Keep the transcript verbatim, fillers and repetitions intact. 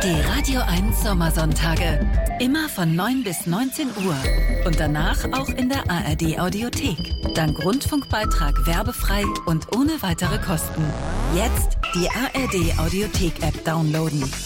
Die Radio eins Sommersonntage. Immer von neun bis neunzehn Uhr. Und danach auch in der A R D Audiothek. Dank Rundfunkbeitrag werbefrei und ohne weitere Kosten. Jetzt die A R D Audiothek-App downloaden.